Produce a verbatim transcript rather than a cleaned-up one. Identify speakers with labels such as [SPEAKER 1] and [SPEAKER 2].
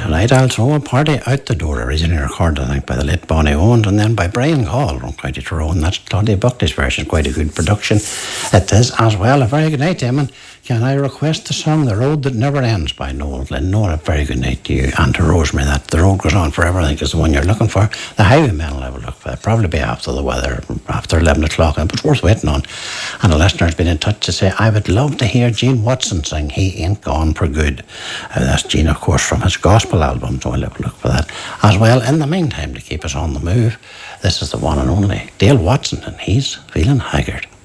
[SPEAKER 1] tonight. Also, a party out the door, originally recorded, I think, by the late Bonnie Owens, and then by Brian Call from County Tyrone. That's Claudia Buckley's version, quite a good production. It is as well. A very good night, Eamon. Can I request the song The Road That Never Ends by Noel Flynn? Noel, a very good night to you and to Rosemary. That The Road Goes On Forever, I think, is the one you're looking for. The Highwaymen will have a look for it. Probably be after the weather, after eleven o'clock, but it's worth waiting on. And a listener's been in touch to say, I would love to hear Gene Watson sing He Ain't Gone for Good. Uh, that's Gene, of course, from his gospel album, so I'll have a look for that as well. In the meantime, to keep us on the move, this is the one and only Dale Watson, and he's feeling haggard.